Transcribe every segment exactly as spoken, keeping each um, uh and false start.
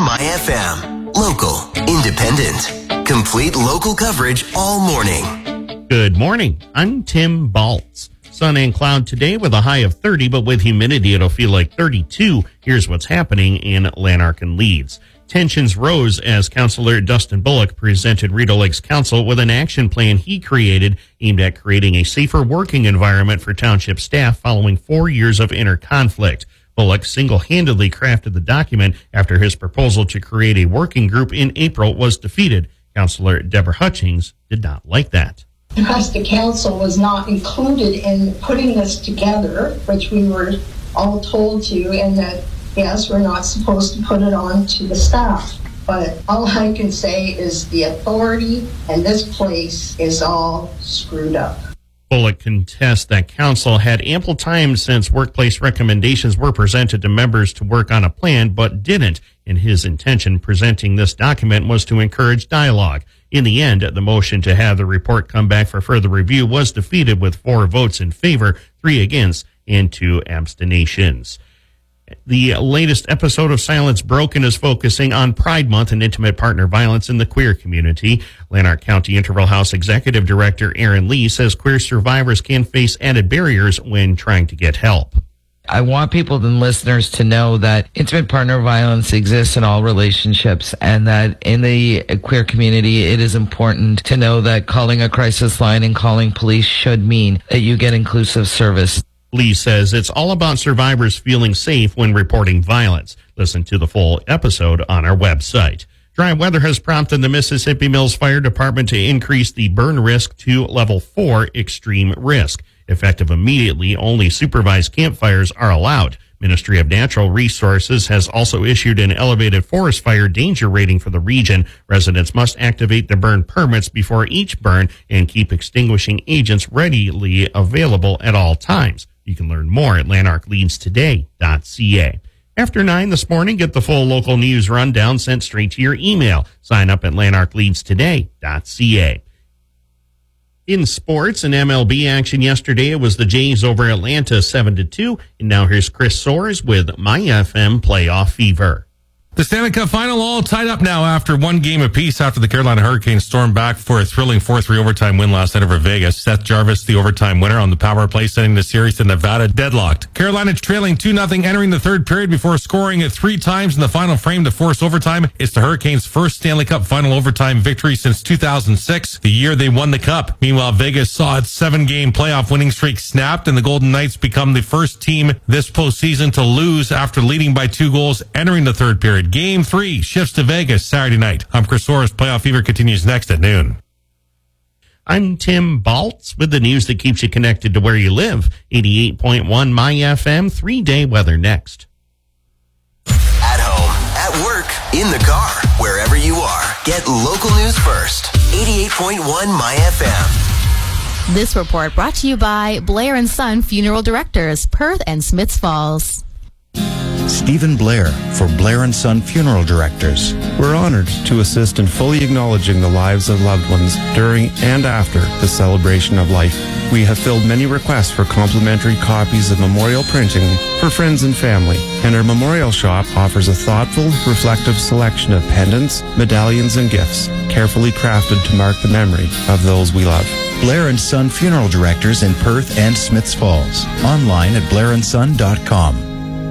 My F M. Local, independent, complete local coverage all morning. Good morning. I'm Tim Baltz. Sun and cloud today with a high of thirty, but with humidity it'll feel like thirty-two. Here's what's happening in Lanark and Leeds. Tensions rose as Councillor Dustin Bullock presented Rideau Lakes Council with an action plan he created aimed at creating a safer working environment for township staff following four years of inner conflict. Bullock single-handedly crafted the document after his proposal to create a working group in April was defeated. Councillor Deborah Hutchings did not like that. Because the council was not included in putting this together, which we were all told to, and that, yes, we're not supposed to put it on to the staff. But all I can say is the authority and this place is all screwed up. Bullock contests that council had ample time since workplace recommendations were presented to members to work on a plan, but didn't. And his intention presenting this document was to encourage dialogue. In the end, the motion to have the report come back for further review was defeated with four votes in favor, three against, and two abstentions. The latest episode of Silence Broken is focusing on Pride Month and intimate partner violence in the queer community. Lanark County Interval House Executive Director Aaron Lee says queer survivors can face added barriers when trying to get help. I want people and listeners to know that intimate partner violence exists in all relationships, and that in the queer community, it is important to know that calling a crisis line and calling police should mean that you get inclusive service. Lee says it's all about survivors feeling safe when reporting violence. Listen to the full episode on our website. Dry weather has prompted the Mississippi Mills Fire Department to increase the burn risk to level four extreme risk. Effective immediately, only supervised campfires are allowed. Ministry of Natural Resources has also issued an elevated forest fire danger rating for the region. Residents must activate their burn permits before each burn and keep extinguishing agents readily available at all times. You can learn more at lanark leads today dot c a. After nine this morning, get the full local news rundown sent straight to your email. Sign up at lanark leads today dot c a. In sports and M L B action yesterday, it was the Jays over Atlanta seven to two. And now here's Chris Soares with My F M Playoff Fever. The Stanley Cup final all tied up now after one game apiece after the Carolina Hurricanes stormed back for a thrilling four three overtime win last night over Vegas. Seth Jarvis, the overtime winner on the power play, sending the series to Nevada deadlocked. Carolina trailing two nothing entering the third period before scoring it three times in the final frame to force overtime. It's the Hurricanes' first Stanley Cup final overtime victory since two thousand six, the year they won the Cup. Meanwhile, Vegas saw its seven-game playoff winning streak snapped, and the Golden Knights become the first team this postseason to lose after leading by two goals entering the third period. Game three shifts to Vegas Saturday night. I'm Chris Soares. Playoff Fever continues next at noon. I'm Tim Baltz with the news that keeps you connected to where you live. eighty-eight point one My F M, three-day weather next. At home, at work, in the car, wherever you are, get local news first. eighty-eight point one My F M. This report brought to you by Blair and Son Funeral Directors, Perth and Smiths Falls. Stephen Blair for Blair and Son Funeral Directors. We're honored to assist in fully acknowledging the lives of loved ones during and after the celebration of life. We have filled many requests for complimentary copies of memorial printing for friends and family, and our memorial shop offers a thoughtful, reflective selection of pendants, medallions, and gifts, carefully crafted to mark the memory of those we love. Blair and Son Funeral Directors in Perth and Smiths Falls. Online at blair and son dot com.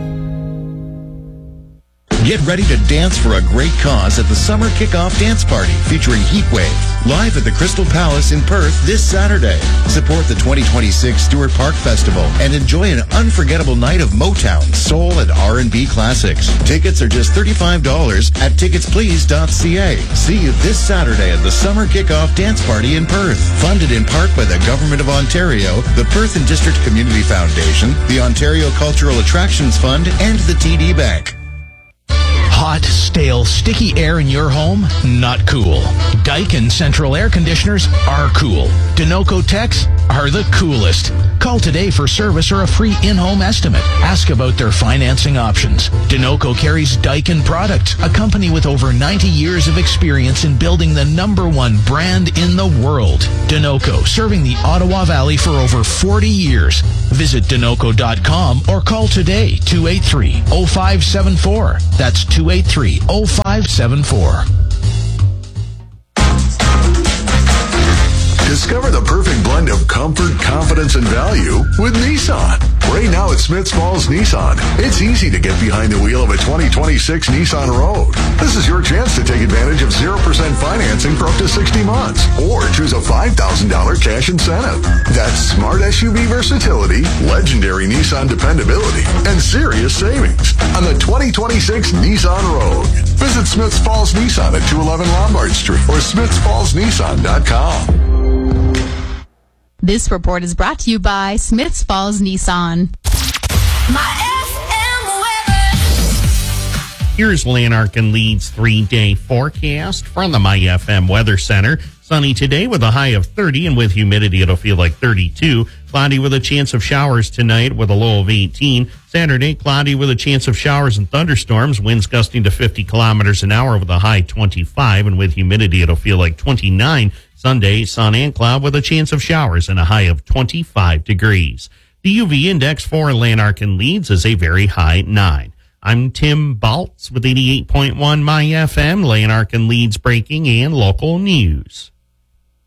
Get ready to dance for a great cause at the Summer Kickoff Dance Party featuring Heatwave, live at the Crystal Palace in Perth this Saturday. Support the twenty twenty-six Stewart Park Festival and enjoy an unforgettable night of Motown, soul, and R and B classics. Tickets are just thirty-five dollars at tickets please dot c a. See you this Saturday at the Summer Kickoff Dance Party in Perth. Funded in part by the Government of Ontario, the Perth and District Community Foundation, the Ontario Cultural Attractions Fund, and the T D Bank. Hot, stale, sticky air in your home? Not cool. Daikin Central Air Conditioners are cool. Denoco Techs are the coolest. Call today for service or a free in-home estimate. Ask about their financing options. Denoco carries Daikin products, a company with over ninety years of experience in building the number one brand in the world. Denoco, serving the Ottawa Valley for over forty years. Visit Denoco dot com or call today two eight three, oh five seven four. That's two eight three, oh five seven four. Discover the perfect blend of comfort, confidence, and value with Nissan. Right now at Smiths Falls Nissan, it's easy to get behind the wheel of a twenty twenty-six Nissan Rogue. This is your chance to take advantage of zero percent financing for up to sixty months, or choose a five thousand dollars cash incentive. That's smart S U V versatility, legendary Nissan dependability, and serious savings on the twenty twenty-six Nissan Rogue. Visit Smiths Falls Nissan at two eleven Lombard Street or smiths falls nissan dot com. This report is brought to you by Smiths Falls Nissan. Here's Lanark and Leeds three-day forecast from the My F M Weather Center. Sunny today with a high of thirty, and with humidity it'll feel like thirty-two. Cloudy with a chance of showers tonight with a low of eighteen. Saturday, cloudy with a chance of showers and thunderstorms. Winds gusting to fifty kilometers an hour with a high twenty-five, and with humidity it'll feel like twenty-nine. Sunday, sun and cloud with a chance of showers and a high of twenty-five degrees. The U V index for Lanark and Leeds is a very high nine. I'm Tim Baltz with eighty-eight point one My F M, Lanark and Leeds breaking and local news.